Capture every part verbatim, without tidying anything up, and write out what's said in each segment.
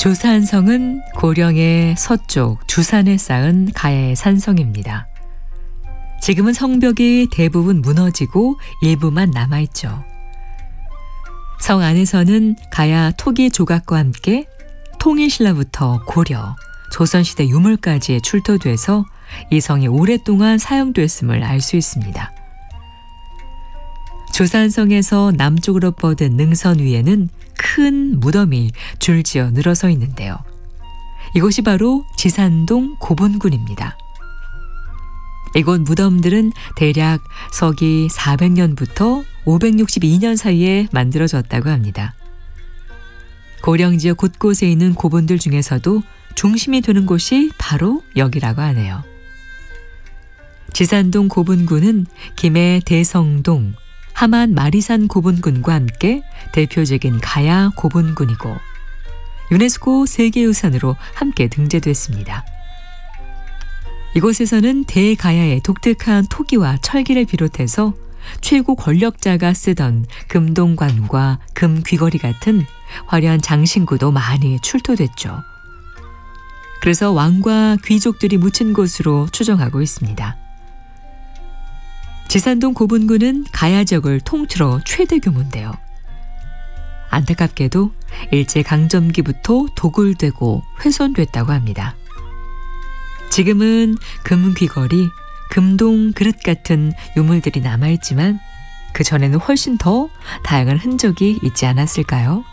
주산성은 고령의 서쪽 주산에 쌓은 가야의 산성입니다. 지금은 성벽이 대부분 무너지고 일부만 남아있죠. 성 안에서는 가야 토기 조각과 함께 통일신라부터 고려, 조선시대 유물까지 출토돼서 이 성이 오랫동안 사용됐음을 알 수 있습니다. 주산성에서 남쪽으로 뻗은 능선 위에는 큰 무덤이 줄지어 늘어서 있는데요. 이곳이 바로 지산동 고분군입니다. 이곳 무덤들은 대략 서기 사백 년부터 오백육십이 년 사이에 만들어졌다고 합니다. 고령 지역 곳곳에 있는 고분들 중에서도 중심이 되는 곳이 바로 여기라고 하네요. 지산동 고분군은 김해 대성동, 함안 마리산 고분군과 함께 대표적인 가야 고분군이고 유네스코 세계유산으로 함께 등재됐습니다. 이곳에서는 대가야의 독특한 토기와 철기를 비롯해서 최고 권력자가 쓰던 금동관과 금귀걸이 같은 화려한 장신구도 많이 출토됐죠. 그래서 왕과 귀족들이 묻힌 곳으로 추정하고 있습니다. 지산동 고분군은 가야 지역을 통틀어 최대 규모인데요. 안타깝게도 일제강점기부터 도굴되고 훼손됐다고 합니다. 지금은 금귀걸이, 금동 그릇 같은 유물들이 남아있지만 그전에는 훨씬 더 다양한 흔적이 있지 않았을까요?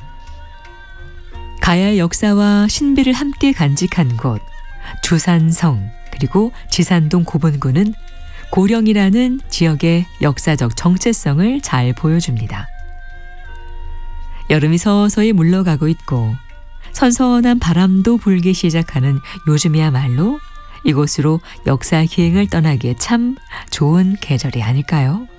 가야의 역사와 신비를 함께 간직한 곳, 주산성 그리고 지산동 고분군은 고령이라는 지역의 역사적 정체성을 잘 보여줍니다. 여름이 서서히 물러가고 있고 선선한 바람도 불기 시작하는 요즘이야말로 이곳으로 역사 기행을 떠나기에 참 좋은 계절이 아닐까요?